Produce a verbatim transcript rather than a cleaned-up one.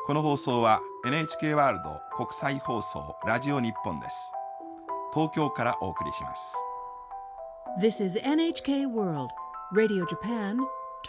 この放送は エヌエイチケー ワールド国際放送ラジオ日本です。東京からお送りします。 This is エヌエイチケー World Radio Japan